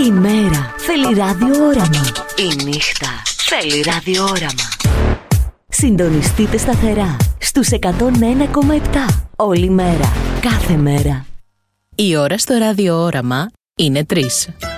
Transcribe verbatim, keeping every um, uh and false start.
Η μέρα θέλει ραδιόραμα. Η νύχτα θέλει ραδιόραμα. Συντονιστείτε σταθερά στους εκατόν ένα κόμμα επτά όλη μέρα, κάθε μέρα. Η ώρα στο ραδιόραμα είναι τρεις.